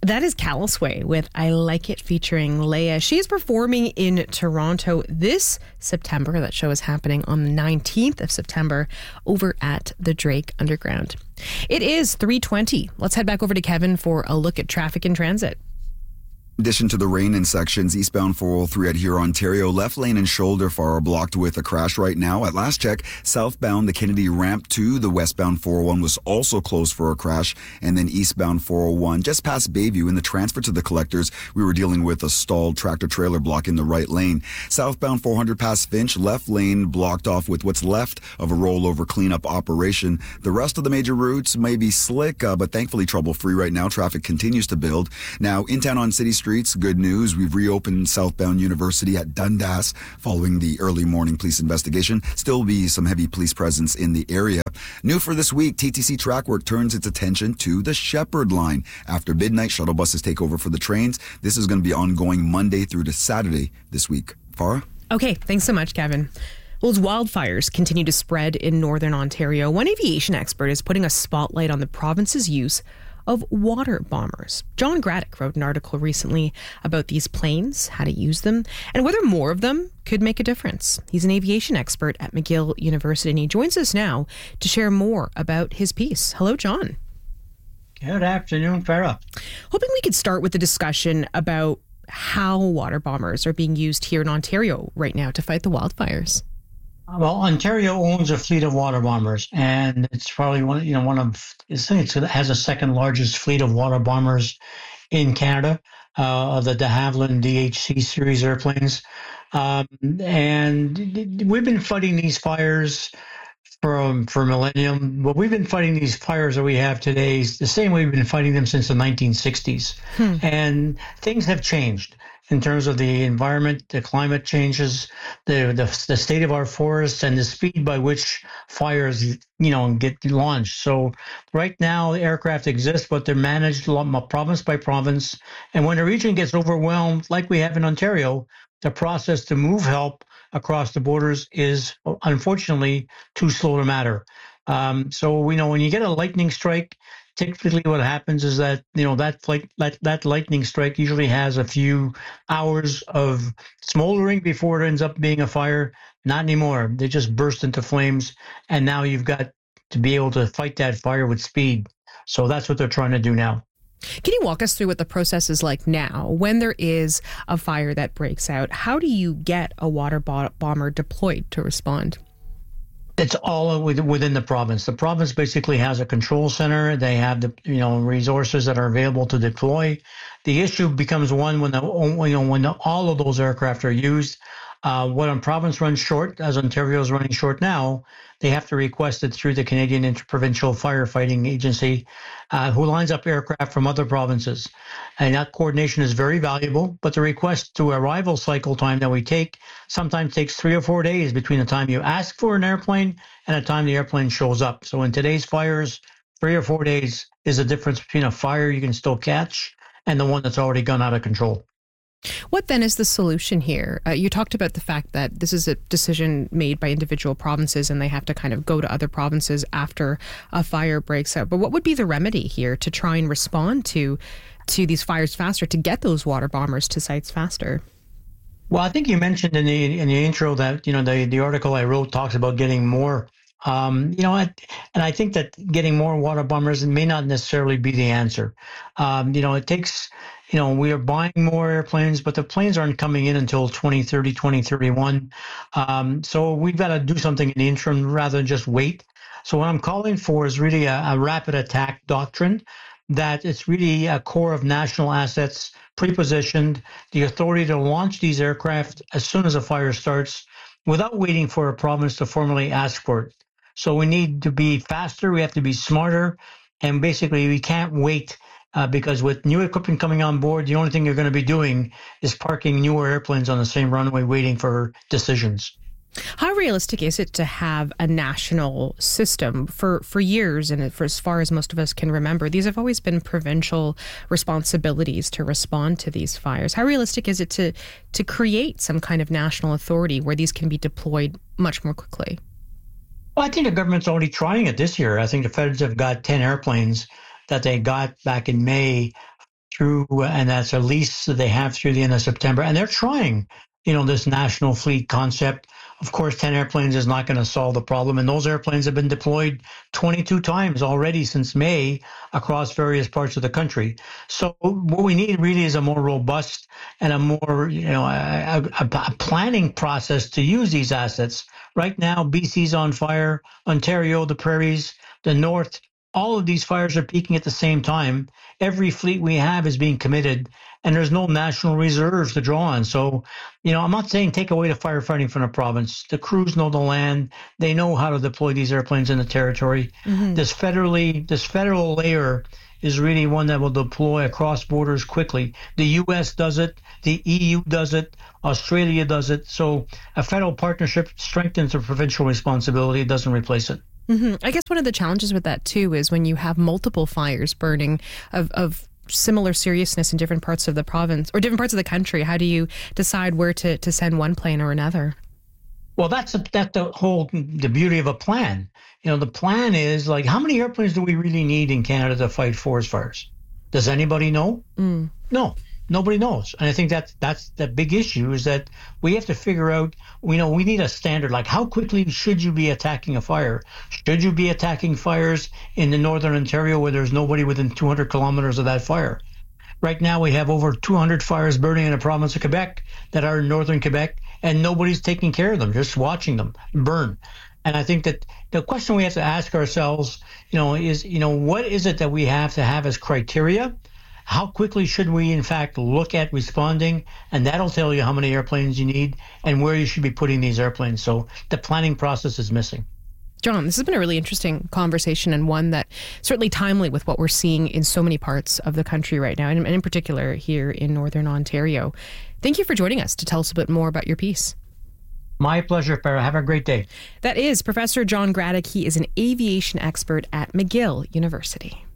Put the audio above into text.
That is Callisway with I Like It featuring Leia. She is performing in Toronto this September. That show is happening on the 19th of September over at the Drake Underground. It is 3:20. Let's head back over to Kevin for a look at traffic and transit. In addition to the rain in sections, eastbound 403 at Huron, Ontario, left lane and shoulder far are blocked with a crash right now. At last check, southbound the Kennedy ramp to the westbound 401 was also closed for a crash. And then eastbound 401, just past Bayview in the transfer to the collectors, we were dealing with a stalled tractor trailer block in the right lane. Southbound 400 past Finch, left lane blocked off with what's left of a rollover cleanup operation. The rest of the major routes may be slick, but thankfully trouble-free right now. Traffic continues to build. Now, in town on city streets, good news. We've reopened southbound University at Dundas following the early morning police investigation. Still be some heavy police presence in the area. New for this week, TTC Track Work turns its attention to the Shepherd Line. After midnight, shuttle buses take over for the trains. This is going to be ongoing Monday through to Saturday this week. Farah? Okay, thanks so much, Kevin. Well, as wildfires continue to spread in northern Ontario, one aviation expert is putting a spotlight on the province's use of water bombers. John Graddick wrote an article recently about these planes, how to use them, and whether more of them could make a difference. He's an aviation expert at McGill University, and he joins us now to share more about his piece. Hello, John. Good afternoon, Farah. Hoping we could start with a discussion about how water bombers are being used here in Ontario right now to fight the wildfires. Well, Ontario owns a fleet of water bombers, and it's probably it has the second largest fleet of water bombers in Canada, of the de Havilland DHC series airplanes. And we've been fighting these fires for millennium. But we've been fighting these fires that we have today the same way we've been fighting them since the 1960s. And things have changed in terms of the environment, the climate changes, the state of our forests, and the speed by which fires, get launched. So right now, the aircraft exist, but they're managed province by province. And when a region gets overwhelmed, like we have in Ontario, the process to move help across the borders is unfortunately too slow to matter. So we know when you get a lightning strike, typically what happens is that, that lightning strike usually has a few hours of smoldering before it ends up being a fire. Not anymore. They just burst into flames. And now you've got to be able to fight that fire with speed. So that's what they're trying to do now. Can you walk us through what the process is like now? When there is a fire that breaks out, how do you get a water bomber deployed to respond? It's all within the province. The province basically has a control center. They have the resources that are available to deploy. The issue becomes one when all of those aircraft are used. When a province runs short, as Ontario is running short now, they have to request it through the Canadian Interprovincial Firefighting Agency, who lines up aircraft from other provinces. And that coordination is very valuable, but the request to arrival cycle time that we take sometimes takes 3 or 4 days between the time you ask for an airplane and the time the airplane shows up. So in today's fires, 3 or 4 days is the difference between a fire you can still catch and the one that's already gone out of control. What then is the solution here? You talked about the fact that this is a decision made by individual provinces and they have to kind of go to other provinces after a fire breaks out. But what would be the remedy here to try and respond to these fires faster, to get those water bombers to sites faster? Well, I think you mentioned in the intro that, the article I wrote talks about getting more. And I think that getting more water bombers may not necessarily be the answer. It takes, we are buying more airplanes, but the planes aren't coming in until 2030, 2031. So we've got to do something in the interim rather than just wait. So what I'm calling for is really a rapid attack doctrine, that it's really a core of national assets, pre-positioned, the authority to launch these aircraft as soon as a fire starts without waiting for a province to formally ask for it. So we need to be faster, we have to be smarter, and basically we can't wait because with new equipment coming on board, the only thing you're going to be doing is parking newer airplanes on the same runway waiting for decisions. How realistic is it to have a national system? For years, and for as far as most of us can remember, these have always been provincial responsibilities to respond to these fires. How realistic is it to create some kind of national authority where these can be deployed much more quickly? Well, I think the government's already trying it this year. I think the feds have got 10 airplanes that they got back in May through, and that's a lease that they have through the end of September. And they're trying, this national fleet concept. Of course, 10 airplanes is not going to solve the problem. And those airplanes have been deployed 22 times already since May across various parts of the country. So what we need really is a more robust and a more, a planning process to use these assets. Right now, BC's on fire, Ontario, the prairies, the north, all of these fires are peaking at the same time. Every fleet we have is being committed, and there's no national reserves to draw on. So, I'm not saying take away the firefighting from the province. The crews know the land. They know how to deploy these airplanes in the territory. Mm-hmm. This federal layer is really one that will deploy across borders quickly. The U.S. does it. The EU does it. Australia does it. So a federal partnership strengthens the provincial responsibility. It doesn't replace it. Mm-hmm. I guess one of the challenges with that, too, is when you have multiple fires burning of similar seriousness in different parts of the province or different parts of the country, how do you decide where to send one plane or another? Well, that's the beauty of a plan. The plan is like, how many airplanes do we really need in Canada to fight forest fires? Does anybody know? No. Nobody knows. And I think that's the big issue, is that we have to figure out, we need a standard, like how quickly should you be attacking a fire? Should you be attacking fires in the northern Ontario where there's nobody within 200 kilometers of that fire? Right now we have over 200 fires burning in the province of Quebec that are in northern Quebec, and nobody's taking care of them, just watching them burn. And I think that the question we have to ask ourselves, is, what is it that we have to have as criteria? How quickly should we, in fact, look at responding? And that'll tell you how many airplanes you need and where you should be putting these airplanes. So the planning process is missing. John, this has been a really interesting conversation, and one that certainly timely with what we're seeing in so many parts of the country right now, and in particular here in Northern Ontario. Thank you for joining us to tell us a bit more about your piece. My pleasure, Farah. Have a great day. That is Professor John Graddick. He is an aviation expert at McGill University.